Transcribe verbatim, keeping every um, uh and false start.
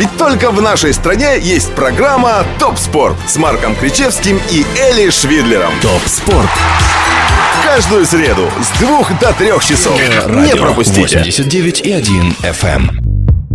Ведь только в нашей стране есть программа «Топ Спорт» с Марком Кричевским и Эли Швидлером. Топ Спорт. Каждую среду с двух до трех часов. Не пропустите. восемьдесят девять и один эф эм.